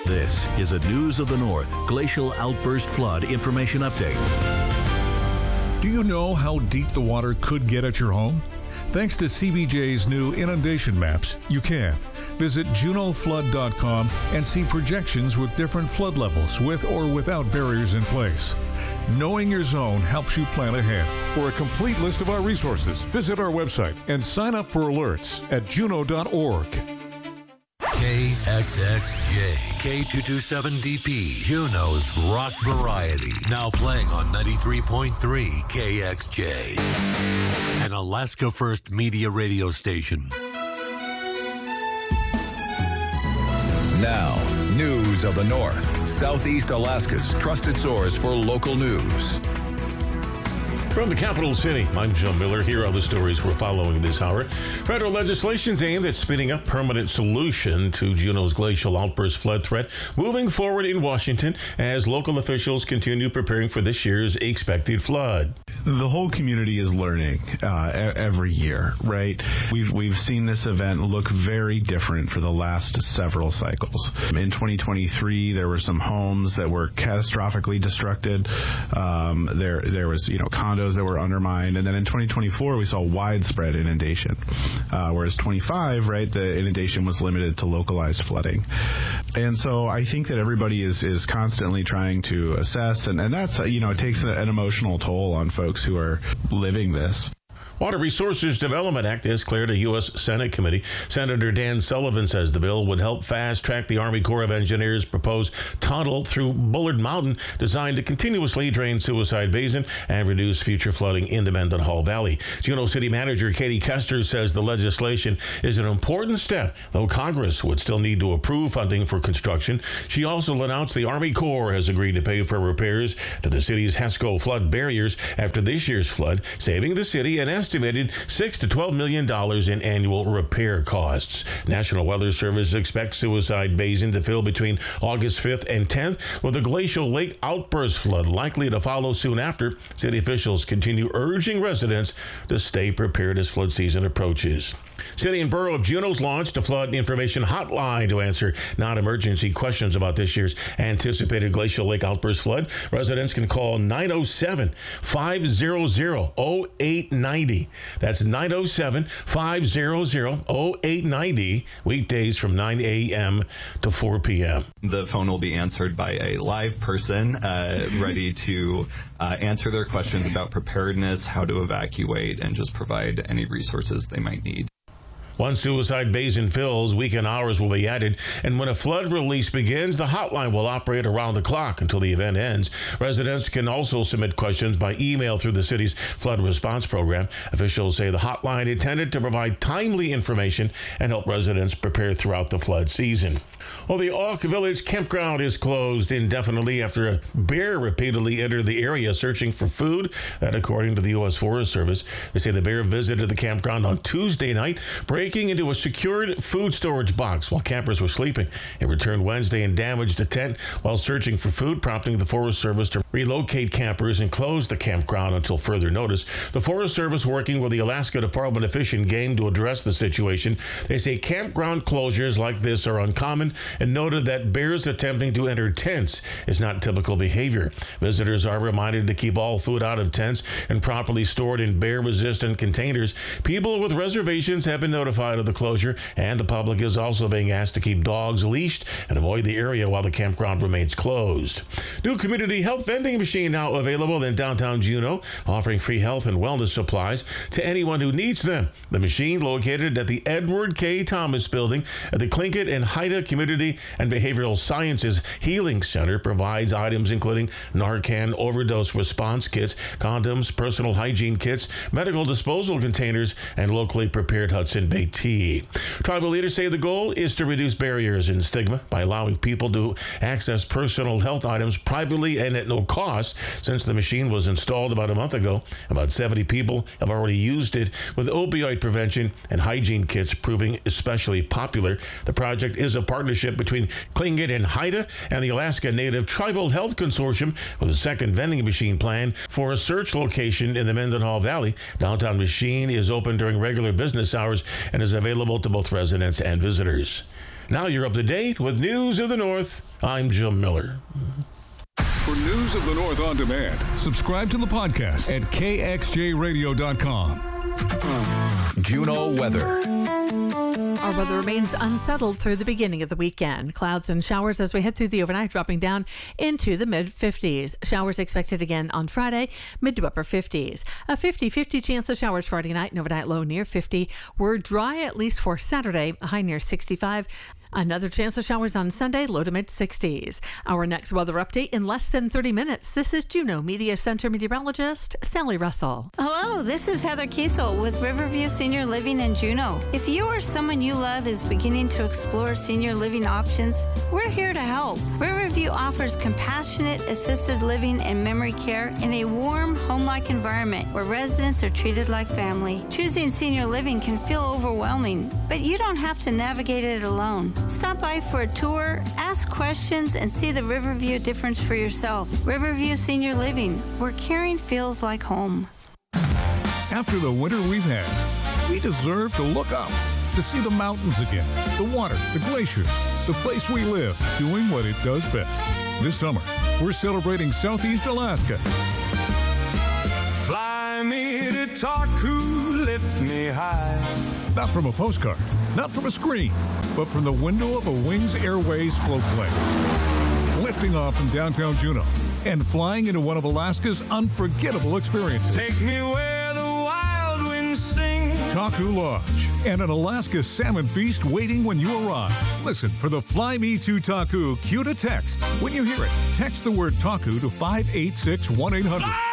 This is a News of the North Glacial Outburst Flood Information Update. Do you know how deep the water could get at your home? Thanks to CBJ's new inundation maps, you can. Visit junoflood.com and see projections with different flood levels with or without barriers in place. Knowing your zone helps you plan ahead. For a complete list of our resources, visit our website and sign up for alerts at juno.org. KXXJ, K227DP, Juneau's rock variety. Now playing on 93.3 KXJ, an Alaska First Media radio station. Now, News of the North, Southeast Alaska's trusted source for local news. From the capital city, I'm Joe Miller. Here are the stories we're following this hour. Federal legislation's aimed at speeding up permanent solution to Juneau's glacial outburst flood threat, moving forward in Washington as local officials continue preparing for this year's expected flood. The whole community is learning every year, right? We've seen this event look very different for the last several cycles. In 2023, there were some homes that were catastrophically destructed. There was, condos that were undermined, and then in 2024 we saw widespread inundation. Whereas 25, right, the inundation was limited to localized flooding. And so I think that everybody is constantly trying to assess, and that's it takes an emotional toll on folks who are living this. Water Resources Development Act has cleared a U.S. Senate committee. Senator Dan Sullivan says the bill would help fast-track the Army Corps of Engineers' proposed tunnel through Bullard Mountain, designed to continuously drain Suicide Basin and reduce future flooding in the Mendenhall Valley. Juneau City Manager Katie Kester says the legislation is an important step, though Congress would still need to approve funding for construction. She also announced the Army Corps has agreed to pay for repairs to the city's HESCO flood barriers after this year's flood, saving the city an estimated $6 to $12 million in annual repair costs. National Weather Service expects Suicide Basin to fill between August 5th and 10th, with a glacial lake outburst flood likely to follow soon after. City officials continue urging residents to stay prepared as flood season approaches. City and Borough of Juneau's launched a flood information hotline to answer non-emergency questions about this year's anticipated glacial lake outburst flood. Residents can call 907-500-0890. That's 907-500-0890, weekdays from 9 a.m. to 4 p.m. The phone will be answered by a live person ready to answer their questions about preparedness, how to evacuate, and just provide any resources they might need. Once Suicide Basin fills, weekend hours will be added, and when a flood release begins, the hotline will operate around the clock until the event ends. Residents can also submit questions by email through the city's flood response program. Officials say the hotline intended to provide timely information and help residents prepare throughout the flood season. Well, the Auk Village campground is closed indefinitely after a bear repeatedly entered the area searching for food. That, according to the U.S. Forest Service. They say the bear visited the campground on Tuesday night, breaking into a secured food storage box while campers were sleeping. It returned Wednesday and damaged a tent while searching for food, prompting the Forest Service to relocate campers and close the campground until further notice. The Forest Service, working with the Alaska Department of Fish and Game to address the situation, they say campground closures like this are uncommon and noted that bears attempting to enter tents is not typical behavior. Visitors are reminded to keep all food out of tents and properly stored in bear-resistant containers. People with reservations have been notified of the closure, and the public is also being asked to keep dogs leashed and avoid the area while the campground remains closed. New community health vending machine now available in downtown Juneau, offering free health and wellness supplies to anyone who needs them. The machine, located at the Edward K. Thomas Building at the Tlingit and Haida Community and Behavioral Sciences Healing Center, provides items including Narcan overdose response kits, condoms, personal hygiene kits, medical disposal containers, and locally prepared Hudson Bay tea. Tribal leaders say the goal is to reduce barriers and stigma by allowing people to access personal health items privately and at no cost. Since the machine was installed about a month ago, about 70 people have already used it, with opioid prevention and hygiene kits proving especially popular. The project is a partnership between Tlingit and Haida and the Alaska Native Tribal Health Consortium, with a second vending machine plan for a search location in the Mendenhall Valley. Downtown machine is open during regular business hours and is available to both residents and visitors. Now you're up to date with News of the North. I'm Jim Miller. For News of the North on demand, subscribe to the podcast at kxjradio.com. Juneau weather. Our weather remains unsettled through the beginning of the weekend. Clouds and showers as we head through the overnight, dropping down into the mid-50s. Showers expected again on Friday, mid to upper 50s. A 50-50 chance of showers Friday night, and overnight low near 50. We're dry at least for Saturday, a high near 65. Another chance of showers on Sunday, low to mid-60s. Our next weather update in less than 30 minutes. This is Juneau Media Center meteorologist Sally Russell. Hello, this is Heather Kiesel with Riverview Senior Living in Juneau. If you or someone you love is beginning to explore senior living options, we're here to help. Riverview offers compassionate assisted living and memory care in a warm, home-like environment where residents are treated like family. Choosing senior living can feel overwhelming, but you don't have to navigate it alone. Stop by for a tour, ask questions, and see the Riverview difference for yourself. Riverview Senior Living, where caring feels like home. After the winter we've had, we deserve to look up, to see the mountains again, the water, the glaciers, the place we live, doing what it does best. This summer, we're celebrating Southeast Alaska. Fly me to Taku, lift me high. Not from a postcard, not from a screen, but from the window of a Wings Airways float plane. Lifting off from downtown Juneau and flying into one of Alaska's unforgettable experiences. Take me where the wild winds sing. Taku Lodge and an Alaska salmon feast waiting when you arrive. Listen for the Fly Me to Taku cue to text. When you hear it, text the word Taku to 586-1800.